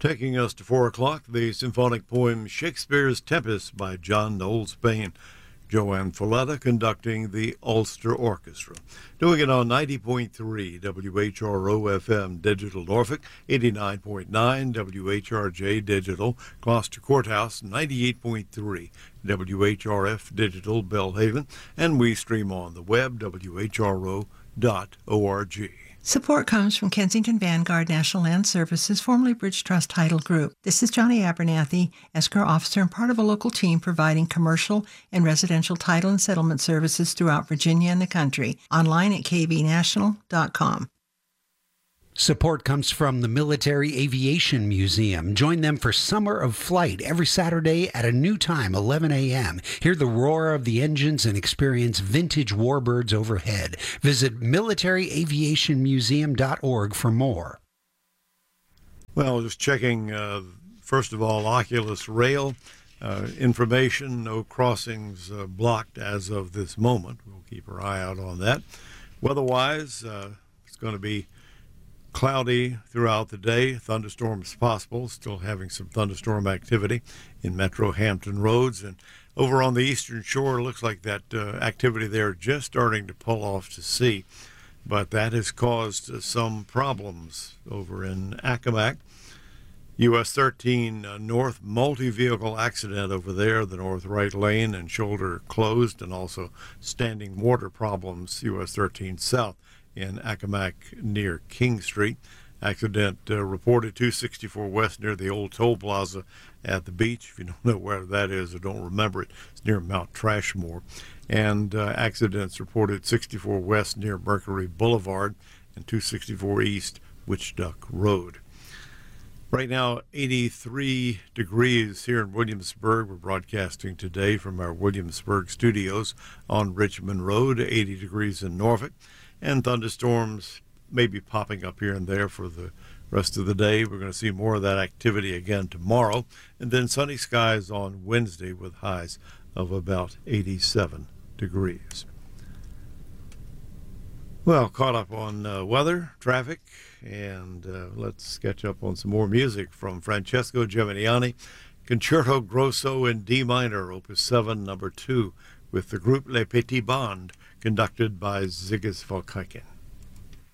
Taking us to 4 o'clock, the symphonic poem Shakespeare's Tempest by John Knowles Paine. Joanne Folletta conducting the Ulster Orchestra. Doing it on 90.3 WHRO FM Digital Norfolk, 89.9 WHRJ Digital Gloucester Courthouse, 98.3 WHRF Digital Belhaven, and we stream on the web, whro.org. Support comes from Kensington Vanguard National Land Services, formerly Bridge Trust Title Group. This is Johnny Abernathy, escrow officer and part of a local team providing commercial and residential title and settlement services throughout Virginia and the country. Online at kvnational.com. Support comes from the Military Aviation Museum. Join them for Summer of Flight every Saturday at a new time, 11 a.m. Hear the roar of the engines and experience vintage warbirds overhead. Visit militaryaviationmuseum.org for more. Well, just checking, first of all, Oculus Rail information. No crossings blocked as of this moment. We'll keep our eye out on that. Weather-wise, it's going to be cloudy throughout the day. Thunderstorms possible. Still having some thunderstorm activity in Metro Hampton Roads. And over on the eastern shore, looks like that activity there just starting to pull off to sea. But that has caused some problems over in Accomack. US 13 North multi-vehicle accident over there. The north right lane and shoulder closed, and also standing water problems. US 13 South in Accomack near King Street. Accident reported 264 West near the old toll plaza at the beach. If you don't know where that is or don't remember it, it's near Mount Trashmore. And accidents reported 64 West near Mercury Boulevard and 264 East Witch Duck Road. Right now, 83 degrees here in Williamsburg. We're broadcasting today from our Williamsburg studios on Richmond Road, 80 degrees in Norfolk. And thunderstorms may be popping up here and there for the rest of the day. We're going to see more of that activity again tomorrow. And then sunny skies on Wednesday with highs of about 87 degrees. Well, caught up on weather, traffic, and let's catch up on some more music from Francesco Geminiani, Concerto Grosso in D minor, Opus 7, number 2, with the group Les Petits Bandes, conducted by Zigis Valkaiken.